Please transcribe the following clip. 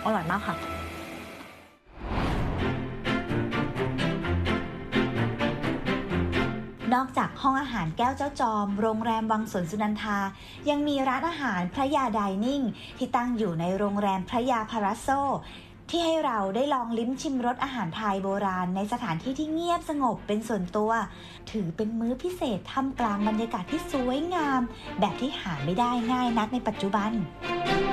อร่อยมากค่ะนอกจากห้องอาหารแก้วเจ้าจอมโรงแรมวังสวนสุนันทายังมีร้านอาหารพระยาไดนิ่งที่ตั้งอยู่ในโรงแรมพระยาพาราโซที่ให้เราได้ลองลิ้มชิมรสอาหารไทยโบราณในสถานที่ที่เงียบสงบเป็นส่วนตัวถือเป็นมื้อพิเศษท่ามกลางบรรยากาศที่สวยงามแบบที่หาไม่ได้ง่ายนักในปัจจุบัน